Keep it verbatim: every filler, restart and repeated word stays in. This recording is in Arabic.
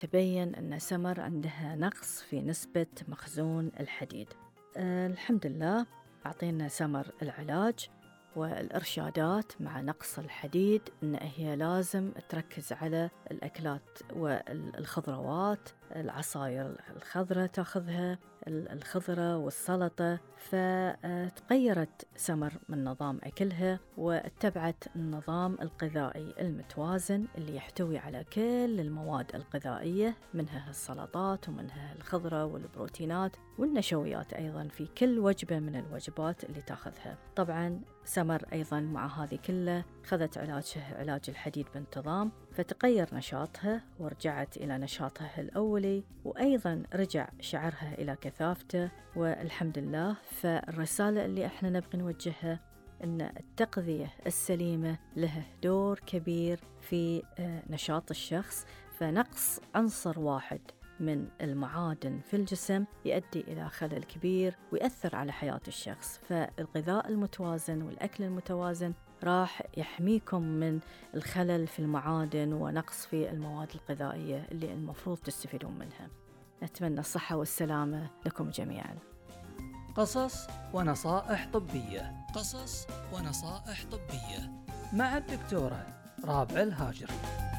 تبين أن سمر عندها نقص في نسبة مخزون الحديد. أه الحمد لله أعطينا سمر العلاج والإرشادات مع نقص الحديد، إن هي لازم تركز على الأكلات والخضروات، العصاير الخضراء تأخذها، الخضرة والسلطة. فتغيرت سمر من نظام أكلها واتبعت النظام الغذائي المتوازن اللي يحتوي على كل المواد الغذائية، منها السلطات ومنها الخضرة والبروتينات والنشويات أيضا في كل وجبة من الوجبات اللي تأخذها. طبعا سمر أيضا مع هذه كلها خذت علاجها علاج الحديد بانتظام، فتغير نشاطها ورجعت إلى نشاطها الأولي، وأيضا رجع شعرها إلى كثافته والحمد لله. فالرسالة اللي احنا نبغي نوجهها أن التغذية السليمة لها دور كبير في نشاط الشخص، فنقص عنصر واحد من المعادن في الجسم يؤدي إلى خلل كبير ويأثر على حياة الشخص. فالغذاء المتوازن والأكل المتوازن راح يحميكم من الخلل في المعادن ونقص في المواد الغذائية اللي المفروض تستفيدون منها. أتمنى الصحة والسلامة لكم جميعا. قصص ونصائح طبية. قصص ونصائح طبية مع الدكتورة رابعة الهاجري.